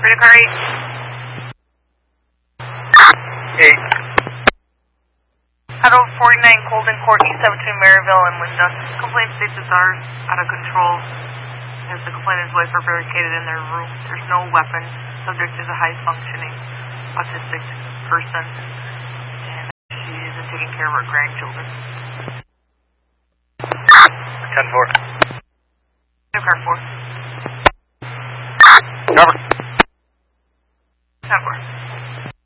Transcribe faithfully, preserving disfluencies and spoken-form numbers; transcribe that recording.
Radar car eight. eight. Adult forty-nine Colden Court, East seventeen Maryville and Linda. Complaint states that are out of control as the complainant's wife are barricaded in their room. There's no weapon. Subject is a high-functioning autistic person, and she isn't taking care of her grandchildren. ten four. Radar car four.